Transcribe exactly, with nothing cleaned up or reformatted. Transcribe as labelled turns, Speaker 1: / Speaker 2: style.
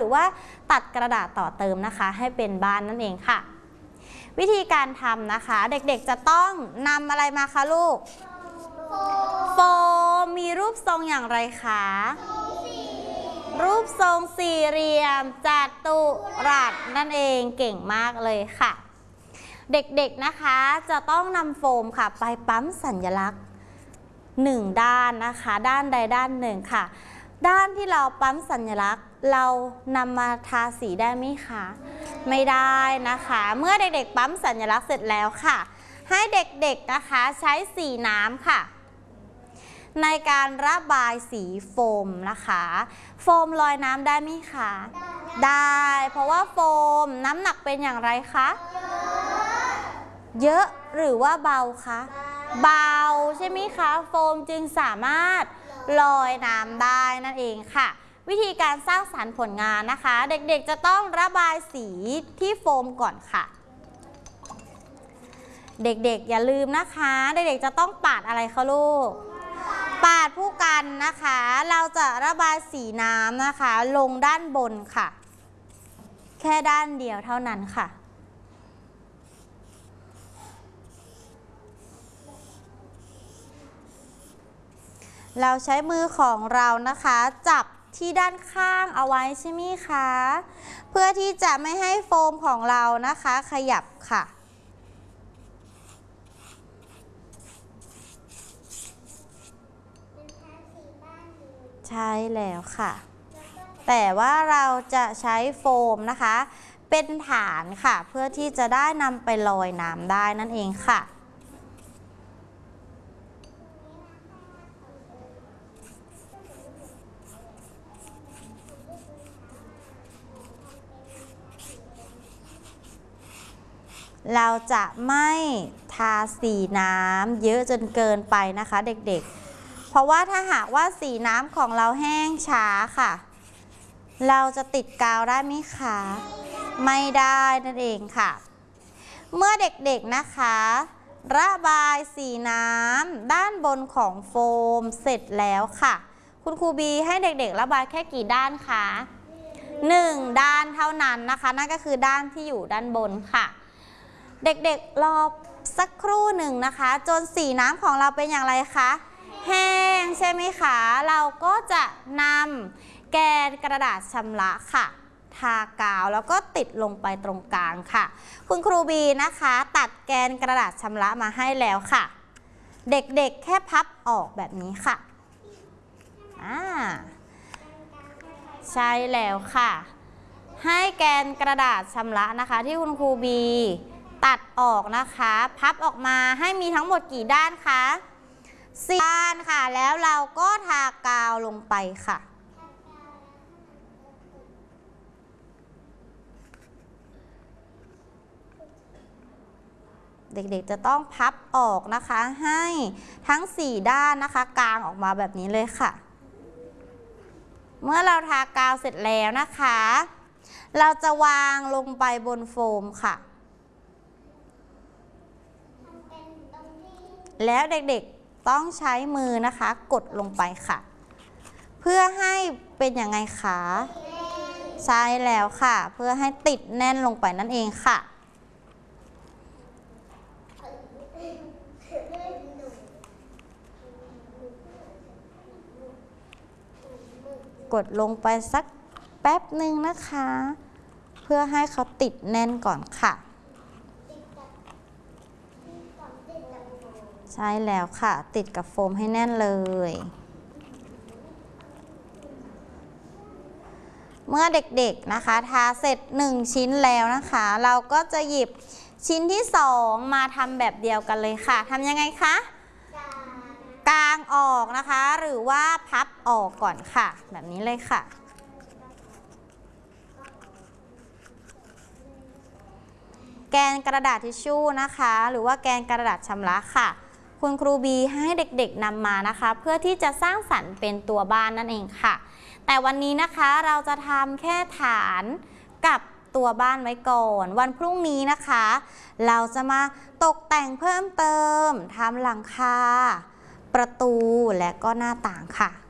Speaker 1: รือว่าตัดกระดาษต่อเติมนะคะให้เป็นบ้านนั่นเองค่ะวิธีการทำนะคะเด็กๆจะต้องนำอะไรมาคะลูกโฟมมีรูปทรงอย่างไรคะรูปทรงสี่เหลี่ยมจัตุรัสนั่นเองเก่งมากเลยค่ะเด็กๆนะคะจะต้องนำโฟมค่ะไปปั๊มสัญลักษณ์หนึ่งด้านนะคะด้านใดด้านหนึ่งค่ะด้านที่เราปั๊มสัญลักษณ์เรานำมาทาสีได้ไหมคะไม่ได้นะคะเมื่อเด็กๆปั๊มสัญลักษณ์เสร็จแล้วค่ะให้เด็กๆนะคะใช้สีน้ำค่ะในการระบายสีโฟมนะคะโฟมลอยน้ำได้ไหมคะได้เพราะว่าโฟมน้ำหนักเป็นอย่างไรคะเยอะหรือว่าเบาคะเบาใช่ไหมคะโฟมจึงสามารถลอยน้ำได้นั่นเองค่ะวิธีการสร้างสรรค์ผลงานนะคะเด็กๆจะต้องระบายสีที่โฟมก่อนค่ะเด็กๆอย่าลืมนะคะเด็กๆจะต้องปาดอะไรคะลูกปาดผู้กันนะคะเราจะระบายสีน้ำนะคะลงด้านบนค่ะแค่ด้านเดียวเท่านั้นค่ะเราใช้มือของเรานะคะจับที่ด้านข้างเอาไว้ใช่ไหมคะเพื่อที่จะไม่ให้โฟมของเรานะคะขยับค่ะใช่แล้วค่ะแต่ว่าเราจะใช้โฟมนะคะเป็นฐานค่ะเพื่อที่จะได้นำไปลอยน้ำได้นั่นเองค่ะเราจะไม่ทาสีน้ำเยอะจนเกินไปนะคะเด็กๆเพราะว่าถ้าหากว่าสีน้ำของเราแห้งช้าค่ะเราจะติดกาวได้ไหมคะไม่ได้นั่นเองค่ะเมื่อเด็กๆนะคะระบายสีน้ำด้านบนของโฟมเสร็จแล้วค่ะคุณครูบีให้เด็กๆระบายแค่กี่ด้านคะหนึ่งด้านเท่านั้นนะคะนั่นก็คือด้านที่อยู่ด้านบนค่ะเด็กๆรอสักครู่หนึ่งนะคะจนสีน้ำของเราเป็นอย่างไรคะแห้งใช่ไหมคะเราก็จะนำแกนกระดาษชำระค่ะทากาวแล้วก็ติดลงไปตรงกลางค่ะคุณครูบีนะคะตัดแกนกระดาษชำระมาให้แล้วค่ะเด็กๆแค่พับออกแบบนี้ค่ะอ่าใช่แล้วค่ะให้แกนกระดาษชำระนะคะที่คุณครูบีตัดออกนะคะพับออกมาให้มีทั้งหมดกี่ด้านคะสี่ด้านค่ะแล้วเราก็ทากาวลงไปค่ะเด็กๆจะต้องพับออกนะคะให้ทั้งสี่ด้านนะคะกางออกมาแบบนี้เลยค่ะเมื่อเราทากาวเสร็จแล้วนะคะเราจะวางลงไปบนโฟมค่ะแล้วเด็กๆต้องใช้มือนะคะกดลงไปค่ะเพื่อให้เป็นยังไงคะใช่แล้วค่ะเพื่อให้ติดแน่นลงไปนั่นเองค่ะกดลงไปสักแป๊บหนึ่งนะคะเพื่อให้เขาติดแน่นก่อนค่ะใช่แล้วค่ะติดกับโฟมให้แน่นเลยเมื่อเด็กๆนะคะทาเสร็จหนึ่งชิ้นแล้วนะคะเราก็จะหยิบชิ้นที่สองมาทำแบบเดียวกันเลยค่ะทำยังไงคะกางออกนะคะหรือว่าพับออกก่อนค่ะแบบนี้เลยค่ะแกนกระดาษทิชชู่นะคะหรือว่าแกนกระดาษชำระค่ะคุณครูบีให้เด็กๆนำมานะคะเพื่อที่จะสร้างสรรค์เป็นตัวบ้านนั่นเองค่ะแต่วันนี้นะคะเราจะทำแค่ฐานกับตัวบ้านไว้ก่อนวันพรุ่งนี้นะคะเราจะมาตกแต่งเพิ่มเติมทำหลังคาประตูและก็หน้าต่างค่ะ